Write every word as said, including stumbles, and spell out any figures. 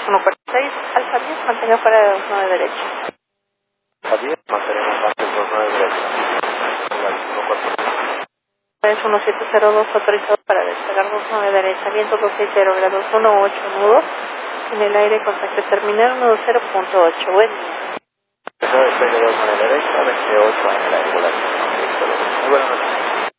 uno cuarenta y seis, Alfa diez, mantenga fuera de dos nueve derecho. Alfa diez, mantenemos base dos nueve derecho. Es uno siete cero dos, autorizado para despegar dos nueve derecha, viento dos seis cero grados, uno ocho nudos, en el aire, contacto terminal uno cero punto ocho, buen día. Despegue dos nueve derecha, veintiocho en el aire volante. Muy buenas noches.